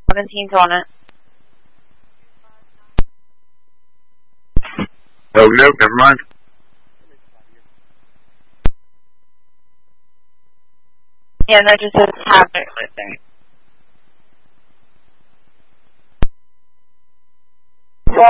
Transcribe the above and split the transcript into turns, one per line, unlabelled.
17's on it.
Oh, no, never mind.
Yeah, that just says tablet right there.